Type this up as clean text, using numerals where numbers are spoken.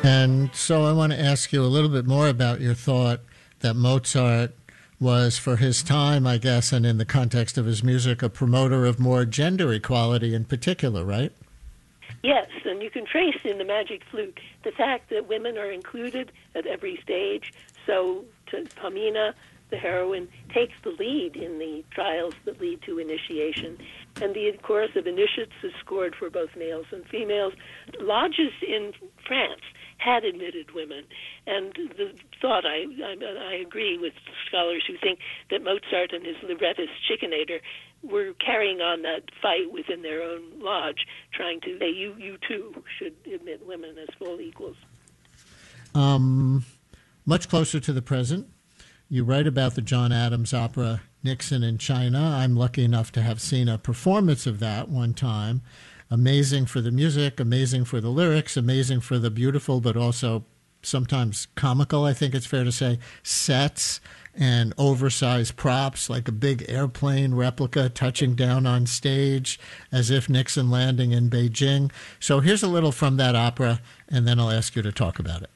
And so I want to ask you a little bit more about your thought that Mozart was, for his time, I guess, and in the context of his music, a promoter of more gender equality in particular, right? Yes, and you can trace in the Magic Flute the fact that women are included at every stage. So Pamina, the heroine, takes the lead in the trials that lead to initiation. And the chorus of initiates is scored for both males and females. Lodges in France had admitted women. And the thought, I agree with scholars who think that Mozart and his librettist Schikaneder were carrying on that fight within their own lodge, trying to say, you too should admit women as full equals. Much closer to the present, you write about the John Adams opera Nixon in China. I'm lucky enough to have seen a performance of that one time. Amazing for the music, amazing for the lyrics, amazing for the beautiful but also sometimes comical, I think it's fair to say, sets and oversized props, like a big airplane replica touching down on stage as if Nixon landing in Beijing. So here's a little from that opera, and then I'll ask you to talk about it.